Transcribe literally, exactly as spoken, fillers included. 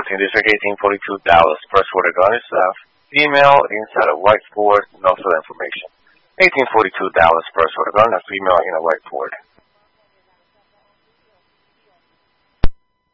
Referencing District eighteen forty-two, Dallas. First order gun is uh, female inside a white Ford. No further information. eighteen forty-two, Dallas. First order gun, a female in a white Ford.